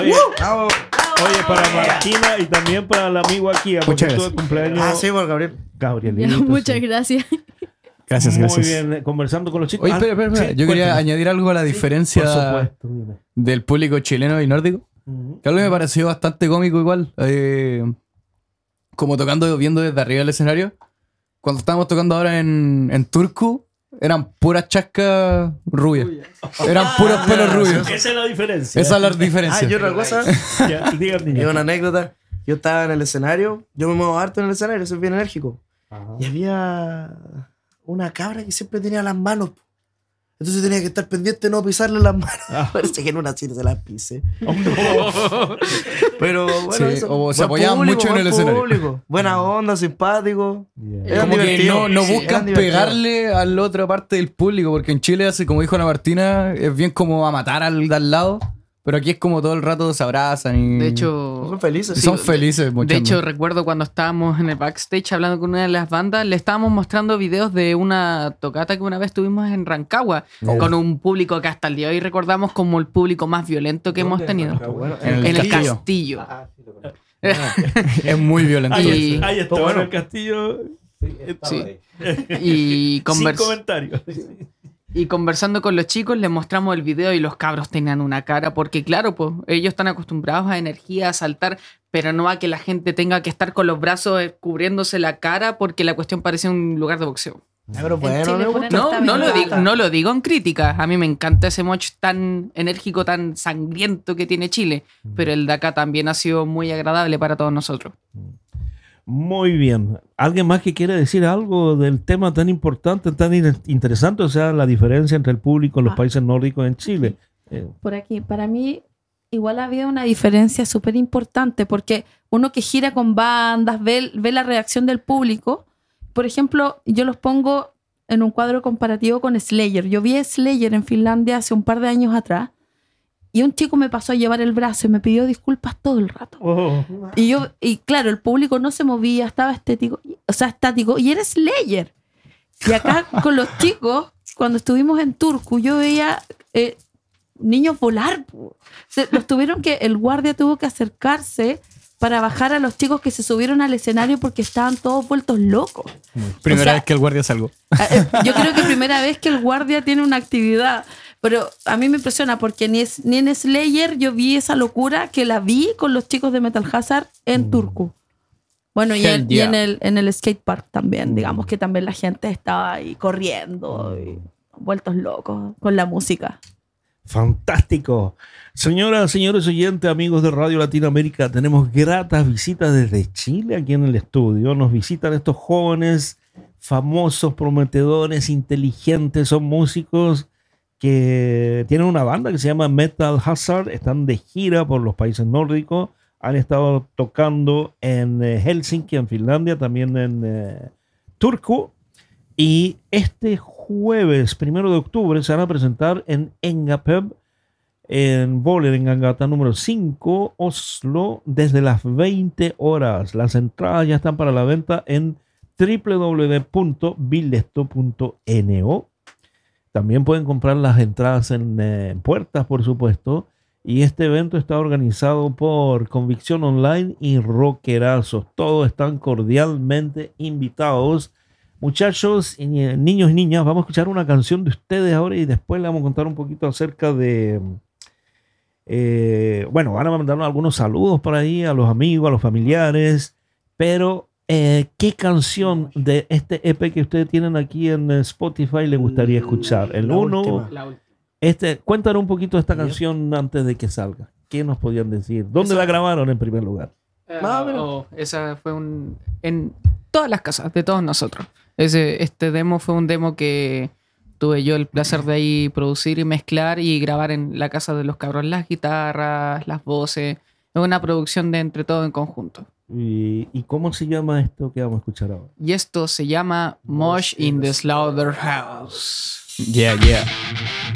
Oye, para Martina y también para el amigo aquí, porque estuvo de cumpleaños. Sí, por Gabriel. Ya, muchas gracias. Gracias. Muy bien, conversando con los chicos. Oye, espera. Sí, yo quería añadir algo a la diferencia del público chileno y nórdico. Que algo me pareció bastante cómico igual. Como viendo desde arriba el escenario. Cuando estábamos tocando ahora en Turku, eran puras chascas rubias. Eran puros pelos rubios. Esa es la diferencia. Esa es la diferencia. Y otra cosa. Digan, Y una anécdota. Yo estaba en el escenario. Yo me muevo harto en el escenario, soy bien enérgico. Ajá. Y había una cabra que siempre tenía las manos. Entonces tenía que estar pendiente de no pisarle las manos. Parece que en una cita se las pise. Pero bueno, Sí, eso. o se Buen apoyaban público, mucho en buen el escenario. público. Buena onda, simpático. Eran Como que divertidos. no Sí, buscan eran divertidos. pegarle a la otra parte del público, porque en Chile, como dijo Ana Martina, es bien como a matar al de al lado, pero aquí es como todo el rato se abrazan y De hecho, Son felices. y son felices. de hecho, recuerdo cuando estábamos en el backstage hablando con una de las bandas, le estábamos mostrando videos de una tocata que una vez tuvimos en Rancagua, con un público que hasta el día de hoy recordamos como el público más violento que hemos tenido. En En el castillo. castillo. Es muy violento. Ahí está, bueno, el castillo. Sí. Y, Sin comentarios. y conversando con los chicos les mostramos el video y los cabros tenían una cara, porque claro, pues ellos están acostumbrados a energía, a saltar, pero no a que la gente tenga que estar con los brazos cubriéndose la cara porque la cuestión parece un lugar de boxeo. Pero bueno, me gusta. No lo digo en crítica. A mí me encanta ese moch tan enérgico, tan sangriento que tiene Chile. Pero el de acá también ha sido muy agradable para todos nosotros. Muy bien. ¿Alguien más que quiere decir algo del tema tan importante, tan interesante? O sea, la diferencia entre el público en los países nórdicos en Chile. Por aquí, para mí igual había una diferencia súper importante porque uno que gira con bandas, ve la reacción del público. Por ejemplo, yo los pongo en un cuadro comparativo con Slayer. Yo vi a Slayer en Finlandia hace un par de años atrás y un chico me pasó a llevar el brazo y me pidió disculpas todo el rato. Y claro, el público no se movía, estaba estático y era Slayer. Y acá con los chicos, cuando estuvimos en Turku, yo veía niños volar. El guardia tuvo que acercarse para bajar a los chicos que se subieron al escenario porque estaban todos vueltos locos. Primera vez que el guardia salgo. Yo creo que primera vez que el guardia tiene una actividad. Pero a mí me impresiona porque ni en Slayer yo vi esa locura que la vi con los chicos de Metal Hazard en Turku. Bueno, y en el skate park también, digamos que también la gente estaba ahí corriendo y vueltos locos con la música. Fantástico. Señoras, señores oyentes, amigos de Radio Latinoamérica, tenemos gratas visitas desde Chile aquí en el estudio. Nos visitan estos jóvenes famosos, prometedores, inteligentes, son músicos que tienen una banda que se llama Metal Hazard, están de gira por los países nórdicos, han estado tocando en Helsinki, en Finlandia, también en Turku, y este jueves 1 de octubre se van a presentar en Engapeb, en Vålerenga gata número 5, Oslo, desde las 20 horas. Las entradas ya están para la venta en www.billesto.no. También pueden comprar las entradas en puertas, por supuesto. Y este evento está organizado por Convicción Online y Rockerazos. Todos están cordialmente invitados. Muchachos, niños y niñas, vamos a escuchar una canción de ustedes ahora y después le vamos a contar un poquito acerca de... van a mandarnos algunos saludos por ahí a los amigos, a los familiares, pero... ¿qué canción de este EP que ustedes tienen aquí en Spotify les gustaría escuchar? El uno, cuéntanos un poquito de esta canción antes de que salga. ¿Qué nos podían decir? ¿Dónde la grabaron en primer lugar? Esa fue en todas las casas de todos nosotros. Este demo fue un demo que tuve yo el placer de ahí producir y mezclar y grabar en la casa de los cabros, las guitarras, las voces. Es una producción de entre todos en conjunto. ¿Y cómo se llama esto que vamos a escuchar ahora? Y esto se llama Mosh in the Slaughterhouse. Yeah.